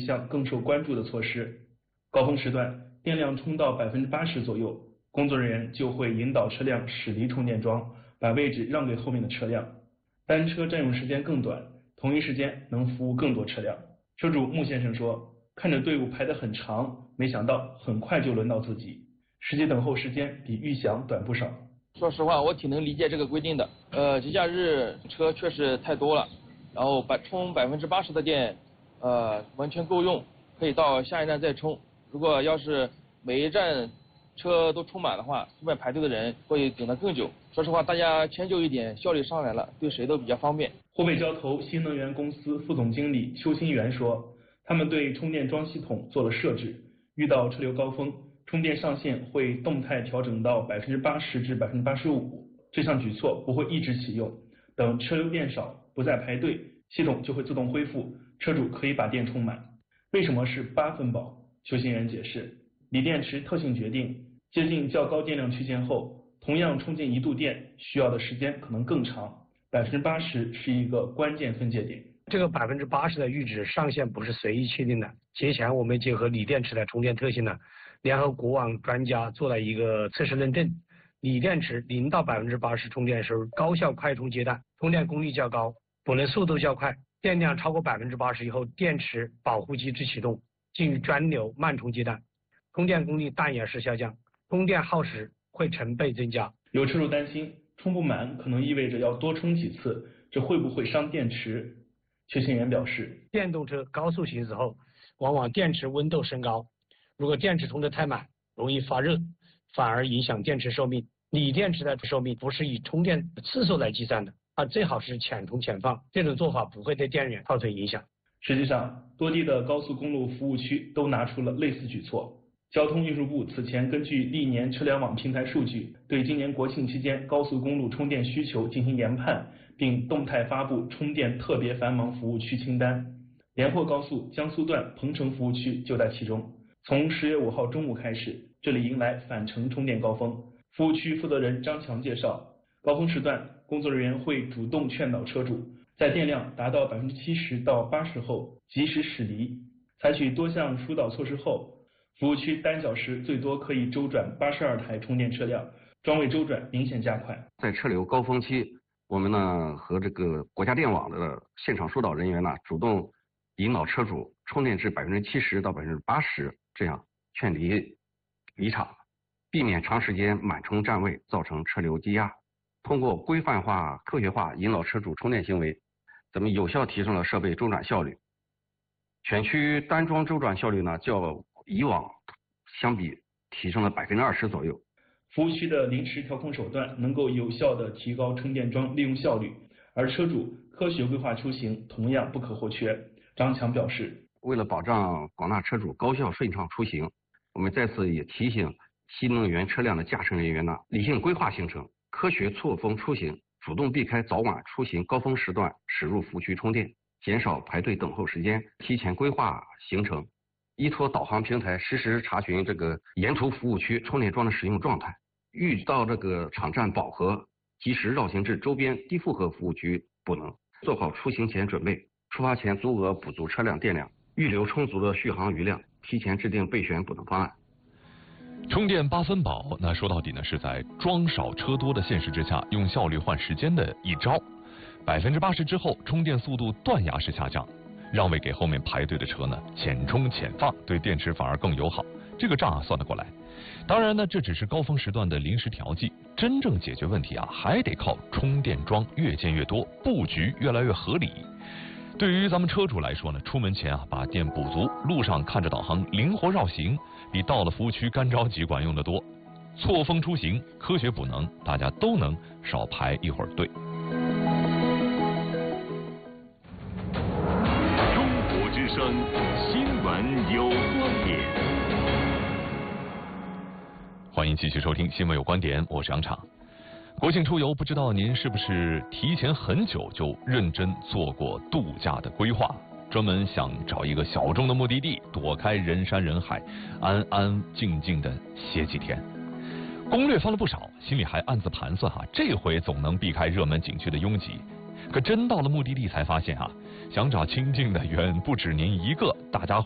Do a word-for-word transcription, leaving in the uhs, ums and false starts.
项更受关注的措施。高峰时段电量充到百分之八十左右，工作人员就会引导车辆驶离充电桩，把位置让给后面的车辆。单车占用时间更短，同一时间能服务更多车辆。车主穆先生说，看着队伍排得很长，没想到很快就轮到自己，实际等候时间比预想短不少。 说实话，我挺能理解这个规定的。呃，节假日车确实太多了，然后百充百分之八十的电，呃，完全够用，可以到下一站再充。如果要是每一站车都充满的话，后面排队的人会等得更久。说实话，大家迁就一点，效率上来了，对谁都比较方便。 湖北交投新能源公司副总经理邱新元说，他们对充电桩系统做了设置，遇到车流高峰，充电上限会动态调整到百分之八十至百分之八十五。这项举措不会一直启用，等车流变少，不再排队，系统就会自动恢复，车主可以把电充满。为什么是八分饱？邱新元解释，锂电池特性决定，接近较高电量区间后，同样充进一度电需要的时间可能更长，百分之八十是一个关键分界点。 这个百分之八十的阈值上限不是随意确定的。节前我们结合锂电池的充电特性呢，联合国网专家做了一个测试认证。锂电池零到百分之八十充电时候，高效快充阶段，充电功率较高，补能速度较快，电量超过百分之八十以后，电池保护机制启动，进入专流慢充阶段，充电功率断崖式下降，充电耗时会成倍增加。 有车主担心充不满可能意味着要多充几次，这会不会伤电池？邱新元表示， 电动车高速行驶后，往往电池温度升高，如果电池充得太满，容易发热，反而影响电池寿命。锂电池的寿命不是以充电次数来计算的，它最好是浅充浅放，这种做法不会对电源造成影响。 实际上，多地的高速公路服务区都拿出了类似举措。交通运输部此前根据历年车联网平台数据，对今年国庆期间高速公路充电需求进行研判，并动态发布充电特别繁忙服务区清单。连霍高速江苏段彭城服务区就在其中。从十月五号中午开始，这里迎来返程充电高峰。服务区负责人张强介绍，高峰时段，工作人员会主动劝导车主，在电量达到百分之七十到八十后及时驶离。采取多项疏导措施后，服务区单小时最多可以周转八十二台充电车辆，桩位周转明显加快。 在车流高峰期，我们呢和这个国家电网的现场疏导人员呢，主动引导车主充电至百分之七十到百分之八十，这样劝离离场，避免长时间满充占位造成车流积压。通过规范化、科学化引导车主充电行为，咱们有效提升了设备周转效率。全区单桩周转效率呢，较以往相比提升了百分之二十左右。 服务区的临时调控手段能够有效地提高充电桩利用效率，而车主科学规划出行同样不可或缺。张强表示， 为了保障广大车主高效顺畅出行，我们在此也提醒新能源车辆的驾驶人员呢，理性规划行程，科学错峰出行，主动避开早晚出行高峰时段驶入服务区充电，减少排队等候时间，提前规划行程，依托导航平台实时查询这个沿途服务区充电桩的使用状态，遇到这个场站饱和，及时绕行至周边低负荷服务区补能，做好出行前准备，出发前足额补足车辆电量，预留充足的续航余量，提前制定备选补能方案。 充电八分饱，那说到底呢，是在桩少车多的现实之下，用效率换时间的一招。百分之八十之后，充电速度断崖式下降，让位给后面排队的车呢，浅充浅放，对电池反而更友好。这个账啊算得过来。当然呢，这只是高峰时段的临时调剂，真正解决问题啊，还得靠充电桩越建越多，布局越来越合理。对于咱们车主来说呢，出门前啊把电补足，路上看着导航灵活绕行，比到了服务区干着急管用得多。错峰出行，科学补能，大家都能少排一会儿队。 中国之声新闻有观点， 欢迎继续收听新闻有观点，我是杨畅。国庆出游，不知道您是不是提前很久就认真做过度假的规划，专门想找一个小众的目的地，躲开人山人海，安安静静的歇几天。攻略翻了不少，心里还暗自盘算哈，这回总能避开热门景区的拥挤。可真到了目的地才发现啊，想找清静的远不止您一个，大家